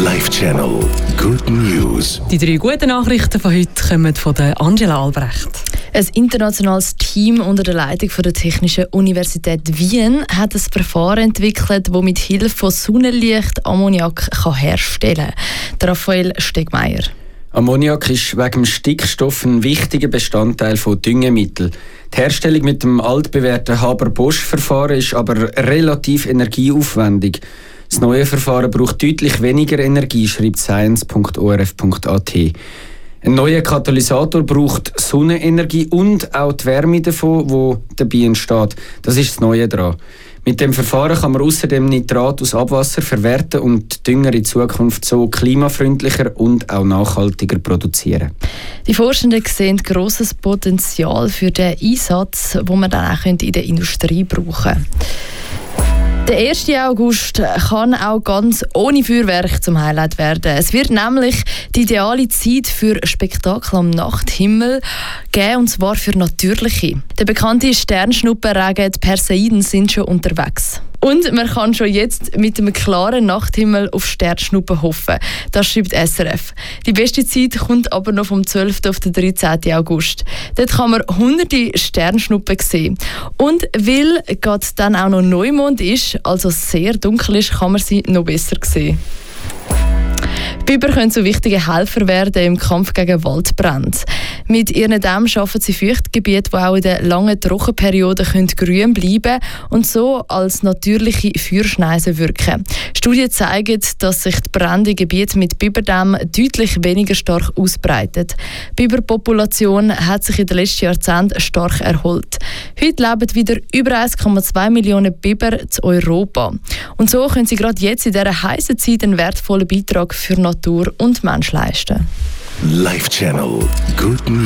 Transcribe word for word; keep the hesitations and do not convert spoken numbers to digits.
Live Channel Good News. Die drei guten Nachrichten von heute kommen von der Angela Albrecht. Ein internationales Team unter der Leitung von der Technischen Universität Wien hat ein Verfahren entwickelt, das mit Hilfe von Sonnenlicht Ammoniak kann herstellen kann. Raphael Stegmeier. Ammoniak ist wegen dem Stickstoff ein wichtiger Bestandteil von Düngemitteln. Die Herstellung mit dem altbewährten Haber-Bosch-Verfahren ist aber relativ energieaufwendig. Das neue Verfahren braucht deutlich weniger Energie, schreibt science punkt o r f punkt a t. Ein neuer Katalysator braucht Sonnenenergie und auch die Wärme davon, die dabei entsteht. Das ist das Neue daran. Mit dem Verfahren kann man außerdem Nitrat aus Abwasser verwerten und Dünger in Zukunft so klimafreundlicher und auch nachhaltiger produzieren. Die Forschenden sehen grosses Potenzial für den Einsatz, den man dann auch in der Industrie brauchen könnte. Der erste August kann auch ganz ohne Feuerwerk zum Highlight werden. Es wird nämlich die ideale Zeit für Spektakel am Nachthimmel geben, und zwar für natürliche. Der bekannte Sternschnuppenregen, die Perseiden, sind schon unterwegs. Und man kann schon jetzt mit einem klaren Nachthimmel auf Sternschnuppen hoffen. Das schreibt S R F. Die beste Zeit kommt aber noch vom zwölften auf den dreizehnten August. Dort kann man hunderte Sternschnuppen sehen. Und weil gerade dann auch noch Neumond ist, also sehr dunkel ist, kann man sie noch besser sehen. Biber können zu wichtigen Helfer werden im Kampf gegen Waldbrände. Mit ihren Dämmen schaffen sie Feuchtgebiete, die auch in den langen Trockenperioden grün bleiben können und so als natürliche Feuerschneisen wirken. Studien zeigen, dass sich die Brände in Gebieten mit Biberdämmen deutlich weniger stark ausbreiten. Die Biberpopulation hat sich in den letzten Jahrzehnten stark erholt. Heute leben wieder über eins Komma zwei Millionen Biber in Europa. Und so können sie gerade jetzt in dieser heißen Zeit einen wertvollen Beitrag für Natur und Mensch leisten. Live Channel Good News.